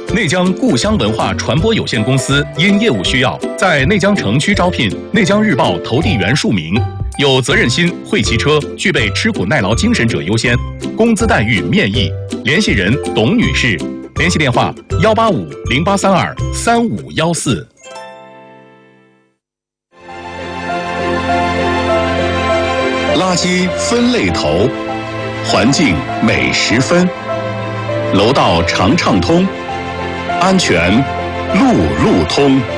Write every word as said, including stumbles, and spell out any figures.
内江故乡文化传播有限公司因业务需要，在内江城区招聘内江日报投递员数名，有责任心、会骑车、具备吃苦耐劳精神者优先，工资待遇面议。联系人董女士，联系电话幺八五零八三二三五幺四。垃圾分类头，环境每十分，楼道常畅通，安全路路通。